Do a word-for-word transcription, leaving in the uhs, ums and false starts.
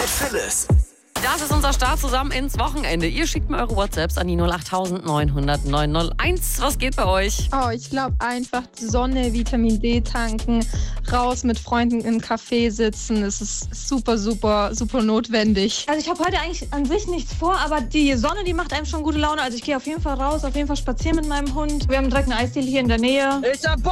mit Phyllis. Das ist unser Start zusammen ins Wochenende. Ihr schickt mir eure WhatsApps an die null acht neun null null neun null eins. Was geht bei euch? Oh, ich glaube einfach Sonne, Vitamin D tanken, raus mit Freunden im Café sitzen. Es ist super, super, super notwendig. Also ich habe heute eigentlich an sich nichts vor, aber die Sonne, die macht einem schon gute Laune. Also ich gehe auf jeden Fall raus, auf jeden Fall spazieren mit meinem Hund. Wir haben direkt eine Eisdiele hier in der Nähe. Ich hab Bock